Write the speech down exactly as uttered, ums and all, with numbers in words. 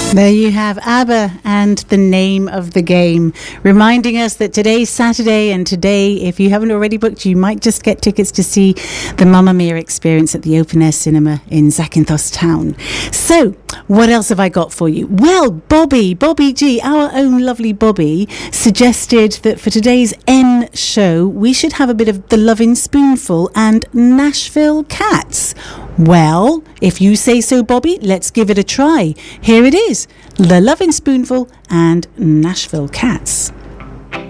There you have ABBA and The Name of the Game, reminding us that today's Saturday, and today, if you haven't already booked, you might just get tickets to see the Mamma Mia experience at the Open Air Cinema in Zakynthos Town. So, what else have I got for you? Well, Bobby, Bobby G, our own lovely Bobby, suggested that for today's N show, we should have a bit of The Lovin' Spoonful and Nashville Cats. Well, if you say so, Bobby, let's give it a try. Here it is, The Lovin' Spoonful and Nashville Cats.